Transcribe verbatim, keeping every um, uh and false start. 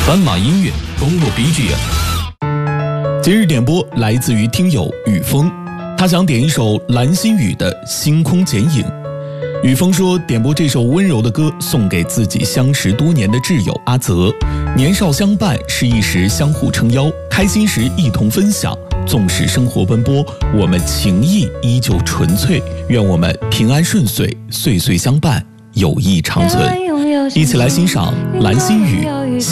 斑马音乐公路 B G M。今日点播来自于听友雨峰，他想点一首蓝心宇的《星空剪影》。雨峰说，点播这首温柔的歌送给自己相识多年的挚友阿泽。年少相伴是一时相互撑腰，开心时一同分享。纵使生活奔波，我们情谊依旧纯粹。愿我们平安顺遂，岁岁相伴，友谊长存。一起来欣赏蓝心宇